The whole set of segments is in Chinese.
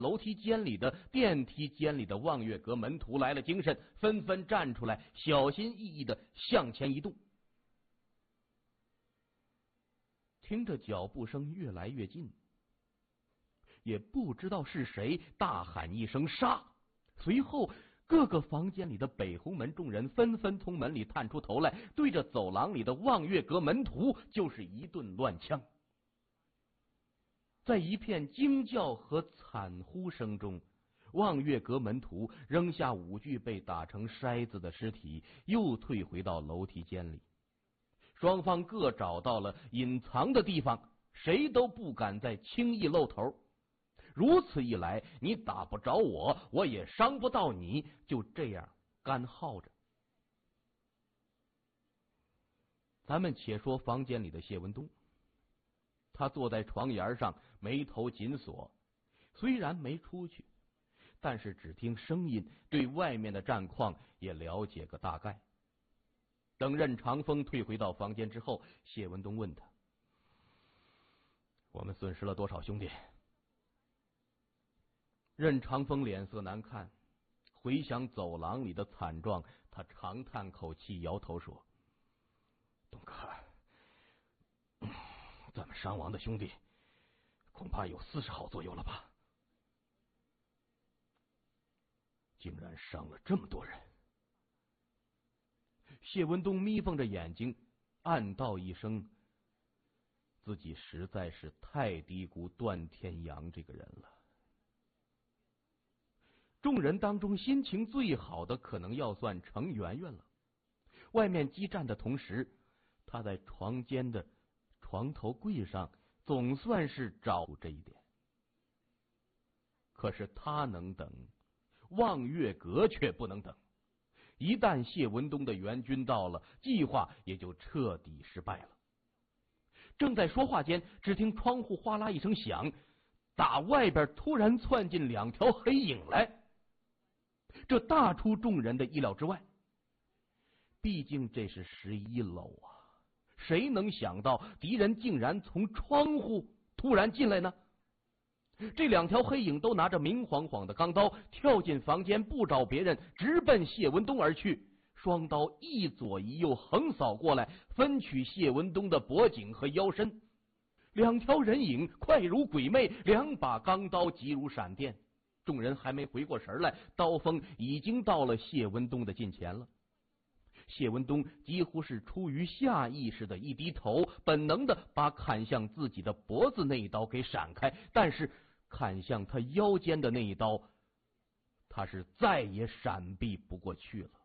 楼梯间里的、电梯间里的望月阁门徒来了精神，纷纷站出来，小心翼翼的向前移动。听着脚步声越来越近，也不知道是谁大喊一声杀，随后各个房间里的北红门众人纷纷从门里探出头来，对着走廊里的望月阁门徒就是一顿乱枪。在一片惊叫和惨呼声中，望月阁门徒扔下5具被打成筛子的尸体，又退回到楼梯间里。双方各找到了隐藏的地方，谁都不敢再轻易露头。如此一来，你打不着我，我也伤不到你，就这样干耗着。咱们且说房间里的谢文东，他坐在床沿上，眉头紧锁，虽然没出去，但是只听声音，对外面的战况也了解个大概。等任长风退回到房间之后，谢文东问他：“我们损失了多少兄弟？”任长风脸色难看，回想走廊里的惨状，他长叹口气，摇头说：“东哥，咱们伤亡的兄弟恐怕有40号左右了吧？竟然伤了这么多人！”谢文东眯缝着眼睛，暗道一声：“自己实在是太低估段天阳这个人了。”众人当中心情最好的可能要算程媛媛了。外面激战的同时，他在床间的床头柜上总算是找这一点。可是他能等，望月阁却不能等。一旦谢文东的援军到了，计划也就彻底失败了。正在说话间，只听窗户哗啦一声响，打外边突然窜进2条黑影来。这大出众人的意料之外，毕竟这是11楼啊，谁能想到敌人竟然从窗户突然进来呢？这2条黑影都拿着明晃晃的钢刀，跳进房间，不找别人，直奔谢文东而去，双刀一左一右横扫过来，分取谢文东的脖颈和腰身。2条人影快如鬼魅，2把钢刀急如闪电。众人还没回过神来，刀锋已经到了谢文东的近前了。谢文东几乎是出于下意识的一低头，本能的把砍向自己的脖子那一刀给闪开，但是砍向他腰间的那一刀，他是再也闪避不过去了。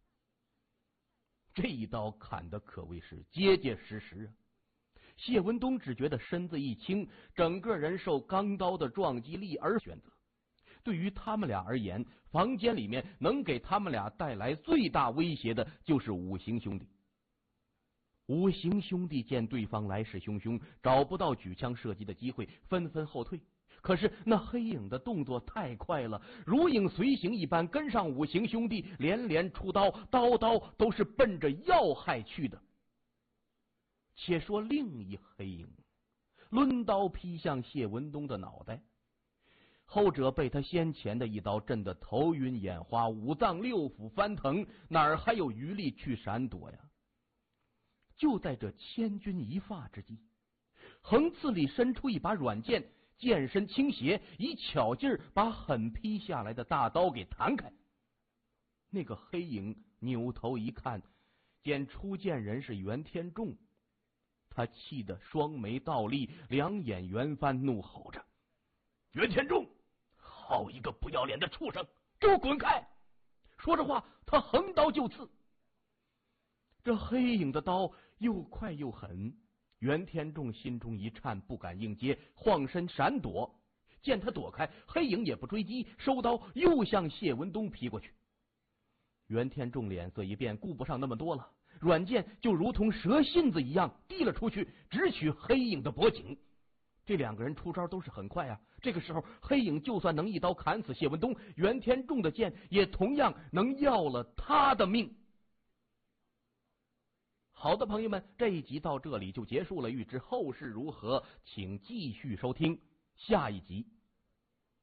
这一刀砍的可谓是结结实实啊！谢文东只觉得身子一轻，整个人受钢刀的撞击力而选择。对于他们俩而言，房间里面能给他们俩带来最大威胁的就是5行兄弟。5行兄弟见对方来势汹汹，找不到举枪射击的机会，纷纷后退。可是那黑影的动作太快了，如影随形一般跟上5行兄弟，连连出刀，刀刀都是奔着要害去的。且说另一黑影抡刀劈向谢文东的脑袋，后者被他先前的一刀震得头晕眼花，5脏6腑翻腾，哪儿还有余力去闪躲呀？就在这千钧一发之际，横刺里伸出一把软剑，剑身倾斜，以巧劲儿把狠劈下来的大刀给弹开。那个黑影扭头一看，见出剑人是袁天仲，他气得双眉倒立，2眼圆翻，怒吼着：“袁天仲，好一个不要脸的畜生，给我滚开！”说着话，他横刀就刺。这黑影的刀又快又狠，袁天仲心中一颤，不敢应接，晃身闪躲。见他躲开，黑影也不追击，收刀又向谢文东劈过去。袁天仲脸色一变，顾不上那么多了，软剑就如同蛇信子一样递了出去，直取黑影的脖颈。这2个人出招都是很快啊！这个时候，黑影就算能一刀砍死谢文东，袁天仲的剑也同样能要了他的命。好的，朋友们，这一集到这里就结束了，欲知后事如何，请继续收听下一集。